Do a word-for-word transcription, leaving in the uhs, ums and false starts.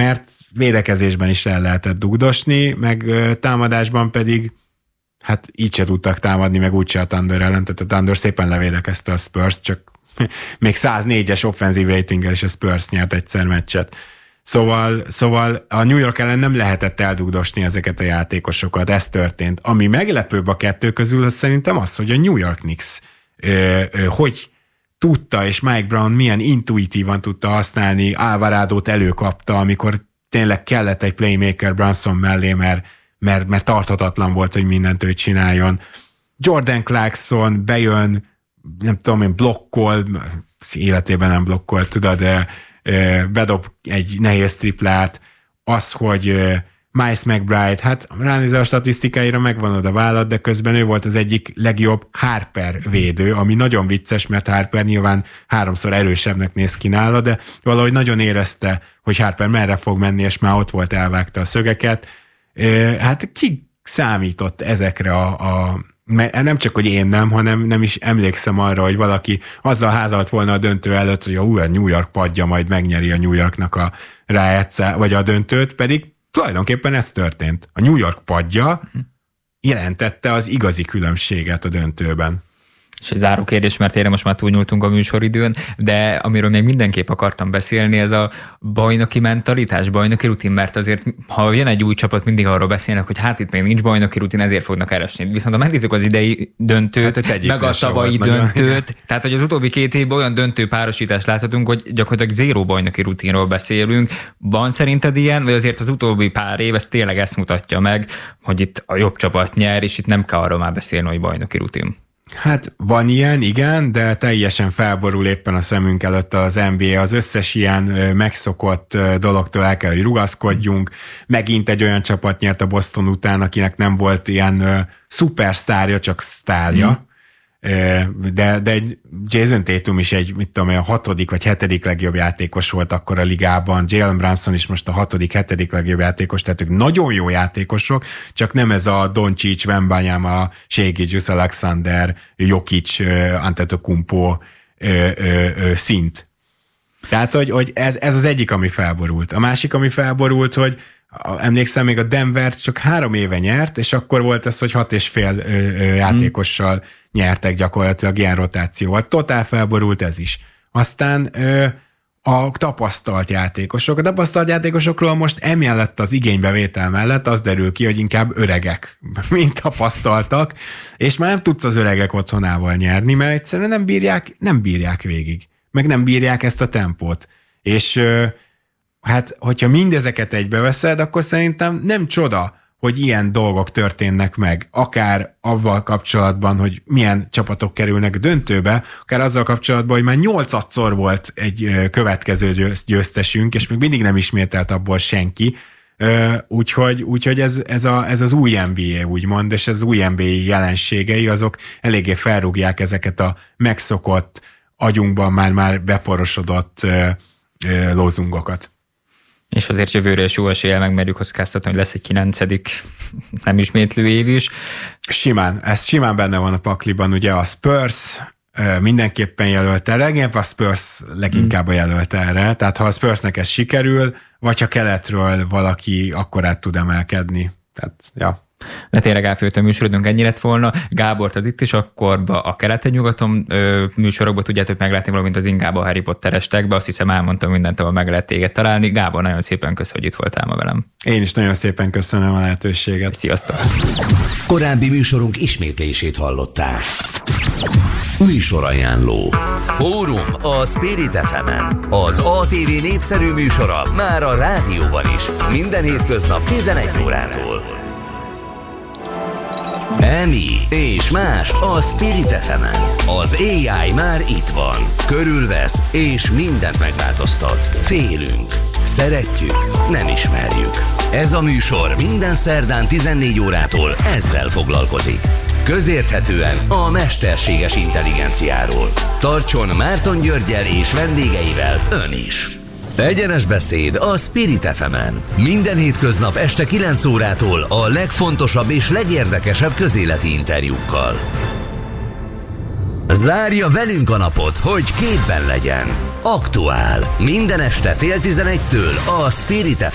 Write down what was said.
mert védekezésben is el lehetett dugdosni, meg támadásban pedig hát így se tudtak támadni, meg úgyse a Thunder ellen, tehát a Thunder szépen levédekezte a Spurs, csak még száznégyes offenzív ratinggel is a Spurs nyert egyszer meccset. Szóval, szóval a New York ellen nem lehetett eldugdosni ezeket a játékosokat, ez történt. Ami meglepőbb a kettő közül, az szerintem az, hogy a New York Knicks ö, ö, hogy tudta, és Mike Brown milyen intuitívan tudta használni, Alvarádót előkapta, amikor tényleg kellett egy playmaker Brunson mellé, mert, mert, mert tarthatatlan volt, hogy mindent ő csináljon. Jordan Clarkson bejön, nem tudom én, blokkol, életében nem blokkol, tudod, de bedob egy nehéz triplát, az, hogy Miles McBride, hát ránézve a statisztikáira megvan oda vállalt, de közben ő volt az egyik legjobb Harper védő, ami nagyon vicces, mert Harper nyilván háromszor erősebbnek néz ki nála, de valahogy nagyon érezte, hogy Harper merre fog menni, és már ott volt, elvágta a szögeket. Hát ki számított ezekre a, a nem csak, hogy én nem, hanem nem is emlékszem arra, hogy valaki azzal házalt volna a döntő előtt, hogy a New York padja majd megnyeri a New Yorknak a rájátszá, vagy a döntőt, pedig tulajdonképpen ez történt. A New York padja jelentette az igazi különbséget a döntőben. És egy záró kérdés, mert erre most már túlnyúltunk a műsoridőn, de amiről még mindenképp akartam beszélni, ez a bajnoki mentalitás, bajnoki rutin, mert azért, ha jön egy új csapat, mindig arról beszélnek, hogy hát itt még nincs bajnoki rutin, ezért fognak keresni. Viszont ha megnézzük az idei döntőt, hát meg a tavalyi döntőt, nagyon. Tehát hogy az utóbbi két évben olyan döntő párosítást láthatunk, hogy gyakorlatilag zéró bajnoki rutinról beszélünk. Van szerinted ilyen, vagy azért az utóbbi pár év, ez tényleg ezt mutatja meg, hogy itt a jobb csapat nyer, és itt nem kell arról már beszélni, hogy bajnoki rutin. Hát van ilyen, igen, de teljesen felborul éppen a szemünk előtt az en bé á, az összes ilyen megszokott dologtól el kell, hogy rugaszkodjunk. Megint egy olyan csapat nyert a Boston után, akinek nem volt ilyen szupersztárja, csak sztárja. Mm. De, de egy Jason Tatum is egy, mit tudom, a hatodik vagy hetedik legjobb játékos volt akkor a ligában, Jalen Brunson is most a hatodik, hetedik legjobb játékos, tehát ők nagyon jó játékosok, csak nem ez a Doncic, Wembanyama, Shai Gilgeous-Alexander, Jokic, Antetokounmpo szint. Tehát, hogy, hogy ez, ez az egyik, ami felborult. A másik, ami felborult, hogy emlékszem, még a Denver csak három éve nyert, és akkor volt ez, hogy hat és fél ö, ö, játékossal nyertek gyakorlatilag ilyen rotációval. Totál felborult ez is. Aztán ö, a tapasztalt játékosok. A tapasztalt játékosokról most emellett az igénybevétel mellett az derül ki, hogy inkább öregek, mint tapasztaltak, és már nem tudsz az öregek otthonával nyerni, mert egyszerűen nem bírják, nem bírják végig. Meg nem bírják ezt a tempót. És ö, hát, hogyha mindezeket egybeveszed, akkor szerintem nem csoda, hogy ilyen dolgok történnek meg, akár avval kapcsolatban, hogy milyen csapatok kerülnek döntőbe, akár azzal kapcsolatban, hogy már nyolcadszor volt egy következő győztesünk, és még mindig nem ismételt abból senki. Úgyhogy, úgyhogy ez, ez, a, ez az új en bé á úgymond, és az új en bé á jelenségei, azok eléggé felrúgják ezeket a megszokott, agyunkban már-már beporosodott lózungokat. És azért jövőre is jó eséllyel megmerjük kockáztatni, hogy lesz egy kilencedik nem ismétlő év is. Simán, ez simán benne van a pakliban, ugye a Spurs mindenképpen jelölte, leginkább a Spurs leginkább a jelölt erre, tehát ha a Spursnek ez sikerül, vagy ha keletről valaki akkor át tud emelkedni. Tehát, ja. De tényleg elfőtt a műsorodunk, ennyi lett volna. Gábort az itt is akkor a keleten-nyugaton műsorokban tudjátok meglátni, valamint az Ingában, a Harry Potter estekbe. Azt hiszem elmondtam mindent, ahol meg lehet téged találni. Gábor, nagyon szépen köszönöm, hogy itt voltál ma velem. Én is nagyon szépen köszönöm a lehetőséget. Sziasztok! Korábbi műsorunk ismétlését hallották. Műsorajánló. Fórum a Spirit ef emen. Az á té vé népszerű műsora már a rádióban is. Minden hétköznap tizenegy órától. Emi és más a Spirit ef emen. Az á i már itt van. Körülvesz és mindent megváltoztat. Félünk. Szeretjük. Nem ismerjük. Ez a műsor minden szerdán tizennégy órától ezzel foglalkozik. Közérthetően a mesterséges intelligenciáról. Tartson Márton Györggyel és vendégeivel ön is. Egyenes beszéd a Spirit ef emen. Minden hétköznap este kilenc órától a legfontosabb és legérdekesebb közéleti interjúkkal. Zárja velünk a napot, hogy képben legyen. Aktuál. Minden este fél tizenegytől a Spirit ef